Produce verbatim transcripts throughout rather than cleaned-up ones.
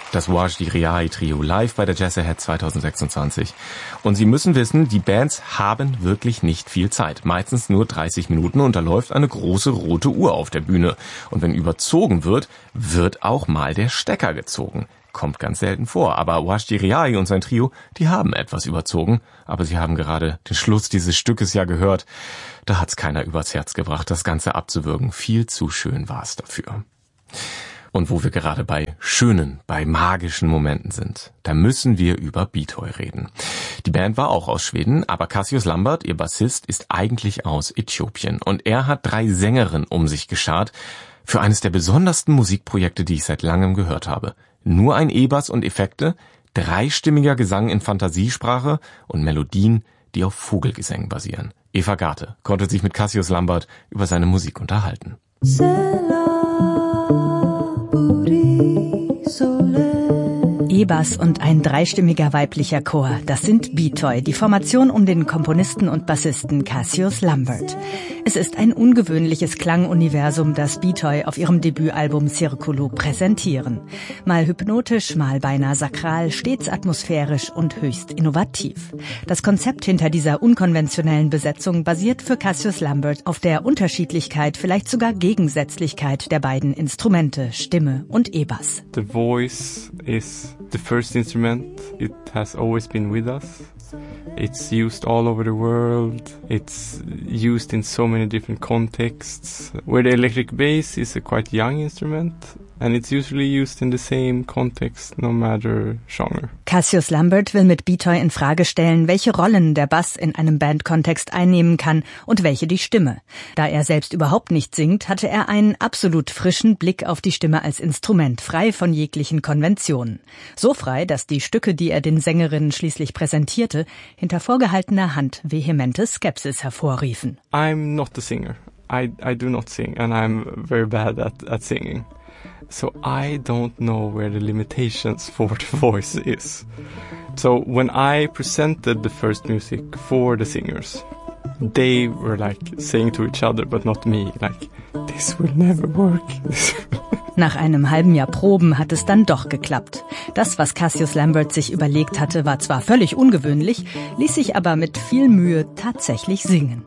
Das Wajdi Riai Trio live bei der Jazz Ahead zwanzig sechsundzwanzig. Und Sie müssen wissen, die Bands haben wirklich nicht viel Zeit. Meistens nur dreißig Minuten und da läuft eine große rote Uhr auf der Bühne. Und wenn überzogen wird, wird auch mal der Stecker gezogen. Kommt ganz selten vor. Aber Wajdi Riai und sein Trio, die haben etwas überzogen. Aber Sie haben gerade den Schluss dieses Stückes ja gehört. Da hat's keiner übers Herz gebracht, das Ganze abzuwürgen. Viel zu schön war's dafür. Und wo wir gerade bei schönen, bei magischen Momenten sind, da müssen wir über Bitoy reden. Die Band war auch aus Schweden, aber Cassius Lambert, ihr Bassist, ist eigentlich aus Äthiopien. Und er hat drei Sängerinnen um sich geschart für eines der besondersten Musikprojekte, die ich seit langem gehört habe. Nur ein E-Bass und Effekte, dreistimmiger Gesang in Fantasiesprache und Melodien, die auf Vogelgesängen basieren. Eva Garte konnte sich mit Cassius Lambert über seine Musik unterhalten. E-Bass und ein dreistimmiger weiblicher Chor, das sind Bitoy, die Formation um den Komponisten und Bassisten Cassius Lambert. Es ist ein ungewöhnliches Klanguniversum, das Bitoy auf ihrem Debütalbum Circolo präsentieren. Mal hypnotisch, mal beinahe sakral, stets atmosphärisch und höchst innovativ. Das Konzept hinter dieser unkonventionellen Besetzung basiert für Cassius Lambert auf der Unterschiedlichkeit, vielleicht sogar Gegensätzlichkeit der beiden Instrumente, Stimme und E-Bass. The voice is the first instrument. It has always been with us. It's used all over the world. It's used in so many different contexts. Where the electric bass is a quite young instrument, and it's usually used in the same context, no matter genre. Cassius Lambert will mit Bitoy in Frage stellen, welche Rollen der Bass in einem Bandkontext einnehmen kann und welche die Stimme. Da er selbst überhaupt nicht singt, hatte er einen absolut frischen Blick auf die Stimme als Instrument, frei von jeglichen Konventionen. So frei, dass die Stücke, die er den Sängerinnen schließlich präsentierte, hinter vorgehaltener Hand vehemente Skepsis hervorriefen. I'm not a singer. I, I do not sing, and I'm very bad at, at singing. So I don't know where the limitations for the voice is. So when I presented the first music for the singers, they were like saying to each other, but not me, like, this will never work. Nach einem halben Jahr Proben hat es dann doch geklappt. Das, was Cassius Lambert sich überlegt hatte, war zwar völlig ungewöhnlich, ließ sich aber mit viel Mühe tatsächlich singen.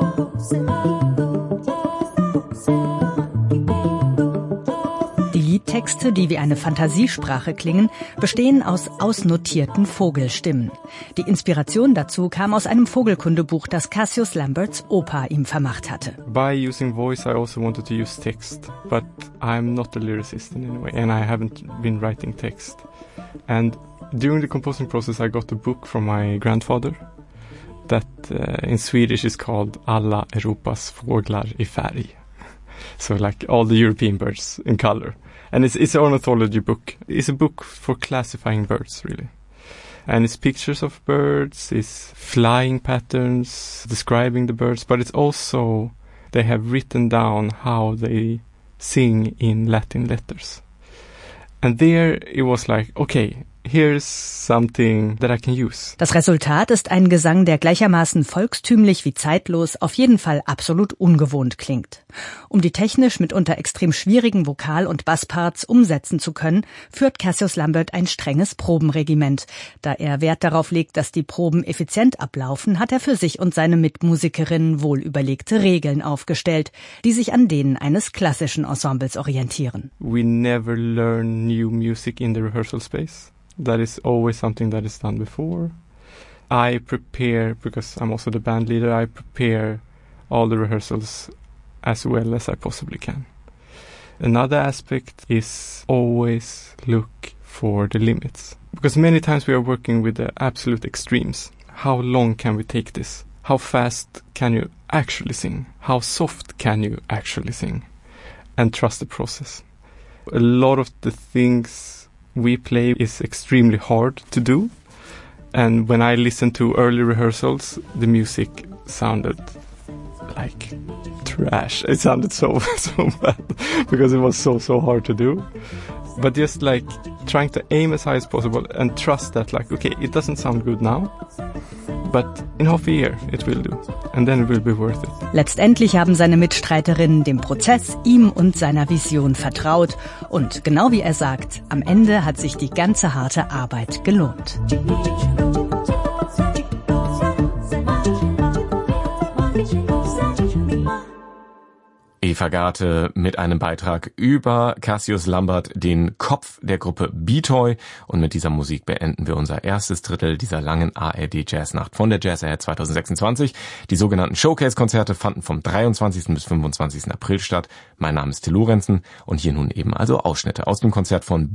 Die Liedtexte, die wie eine Fantasiesprache klingen, bestehen aus ausnotierten Vogelstimmen. Die Inspiration dazu kam aus einem Vogelkundebuch, das Cassius Lamberts Opa ihm vermacht hatte. By using voice, I also wanted to use text, but I'm not a lyricist in any way, and I haven't been writing text. And during the composing process, I got a book from my grandfather that uh, in Swedish is called Alla Europas fåglar i färg. So like all the European birds in color. And it's, it's an ornithology book. It's a book for classifying birds, really. And it's pictures of birds, it's flying patterns, describing the birds, but it's also, they have written down how they sing in Latin letters. And there it was like, okay, here's something that I can use. Das Resultat ist ein Gesang, der gleichermaßen volkstümlich wie zeitlos, auf jeden Fall absolut ungewohnt klingt. Um die technisch mitunter extrem schwierigen Vokal- und Bassparts umsetzen zu können, führt Cassius Lambert ein strenges Probenregiment. Da er Wert darauf legt, dass die Proben effizient ablaufen, hat er für sich und seine Mitmusikerinnen wohlüberlegte Regeln aufgestellt, die sich an denen eines klassischen Ensembles orientieren. We never learn new music in the rehearsal space. That is always something that is done before. I prepare, because I'm also the band leader, I prepare all the rehearsals as well as I possibly can. Another aspect is always look for the limits. Because many times we are working with the absolute extremes. How long can we take this? How fast can you actually sing? How soft can you actually sing? And trust the process. A lot of the things we play is extremely hard to do, and when I listened to early rehearsals, the music sounded like trash. It sounded so so bad because it was so so hard to do. But just like trying to aim as high as possible and trust that, like, okay, it doesn't sound good now, but in half a year it will do. And then it will be worth it. Letztendlich haben seine Mitstreiterinnen dem Prozess, ihm und seiner Vision vertraut. Und genau wie er sagt, am Ende hat sich die ganze harte Arbeit gelohnt. Eva Garte mit einem Beitrag über Cassius Lambert, den Kopf der Gruppe B-Toy. Und mit dieser Musik beenden wir unser erstes Drittel dieser langen A R D Jazznacht von der Jazz Ahead zwanzig sechsundzwanzig. Die sogenannten Showcase-Konzerte fanden vom dreiundzwanzigsten bis fünfundzwanzigsten April statt. Mein Name ist Till Lorenzen und hier nun eben also Ausschnitte aus dem Konzert von